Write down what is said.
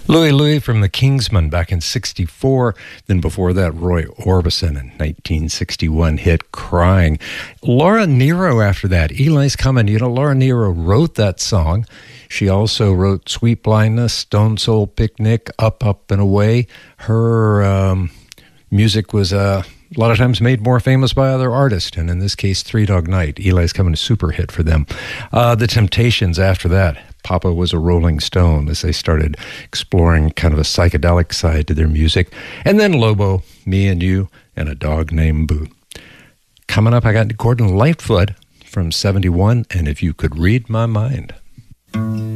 Louie Louie from the Kingsmen back in 64. Then before that, Roy Orbison in 1961 hit Crying. Laura Nyro after that. Eli's Coming. You know, Laura Nyro wrote that song. She also wrote Sweet Blindness, Stone Soul Picnic, Up, Up and Away. Her music was a lot of times made more famous by other artists, and in this case, Three Dog Night. Eli's Coming, a super hit for them. The Temptations after that. Papa Was a Rolling Stone, as they started exploring kind of a psychedelic side to their music. And then Lobo, Me and You, and A Dog Named Boo. Coming up, I got Gordon Lightfoot from 71, and If You Could Read My Mind.